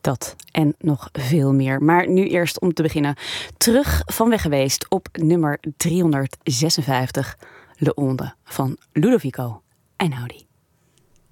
Dat en nog veel meer. Maar nu eerst om te beginnen. Terug van weg geweest op nummer 356. Le Onde van Ludovico Einaudi.